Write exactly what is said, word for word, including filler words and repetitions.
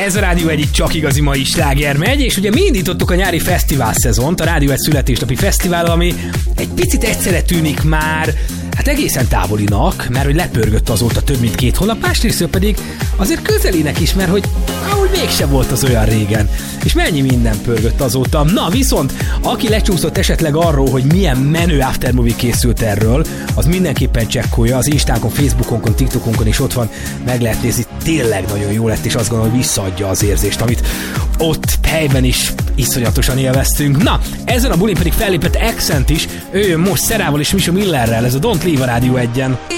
Ez a Rádió egy csak igazi mai sláger megy, és ugye mi indítottuk a nyári fesztivál szezont, a Rádió egy születésnapi fesztivál, ami egy picit egyszerre tűnik már, hát egészen távolinak, mert hogy lepörgött azóta több mint két hónap, másrészt pedig azért közelinek is, mert hogy ahogy mégsem volt az olyan régen. És mennyi minden pörgött azóta. Na viszont, aki lecsúszott esetleg arról, hogy milyen menő aftermovie készült erről, az mindenképpen csekkolja, az Instánkon, Facebookonkon, TikTokonkon is ott van, meg lehet nézni, tényleg nagyon jó lett, és azt gondolom, hogy visszaadja az érzést, amit ott helyben is iszonyatosan élveztünk. Na, ezen a bulin pedig fellépett Accent is, ő jön most Szerával és Misha Millerrel, ez a Don't Leave a Rádió egyen.